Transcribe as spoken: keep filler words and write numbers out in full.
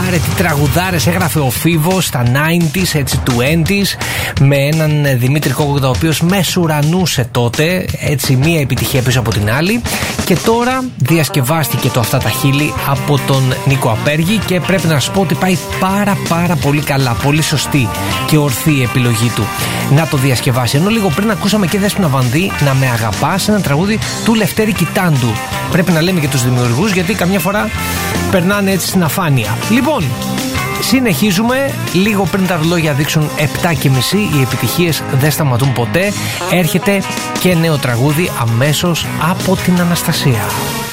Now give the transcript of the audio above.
Άρε, τι τραγουδάρες έγραφε ο Φίβος στα ενενήντα, έτσι του είκοσι, με έναν Δημήτρη Κόκκοτα, ο οποίος μεσουρανούσε τότε, έτσι μία επιτυχία πίσω από την άλλη. Και τώρα διασκευάστηκε το Αυτά τα χείλη από τον Νίκο Απέργη και πρέπει να σας πω ότι πάει πάρα πάρα πολύ καλά, πολύ σωστή και ορθή η επιλογή του να το διασκευάσει. Ενώ λίγο πριν ακούσαμε και Δέσποινα Βανδύ, Να με αγαπάς, ένα τραγούδι του Λευτέρη Κιτάντου. Πρέπει να λέμε και τους δημιουργούς, γιατί καμιά φορά περνάνε έτσι στην αφάνεια. Λοιπόν, συνεχίζουμε. Λίγο πριν τα ρολόγια δείξουν επτά και μισή, οι επιτυχίες δεν σταματούν ποτέ. Έρχεται και νέο τραγούδι αμέσως από την Αναστασία.